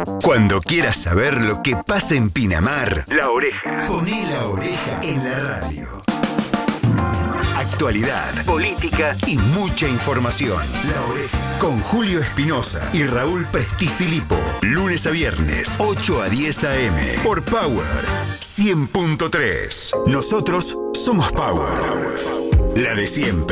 Cuando quieras saber lo que pasa en Pinamar, La Oreja. Poné La Oreja en la radio. Actualidad, política y mucha información. La Oreja. Con Julio Espinosa y Raúl Prestifilipo. Lunes a viernes, 8 a 10 a.m. Por Power 100.3. Nosotros somos Power. La de siempre.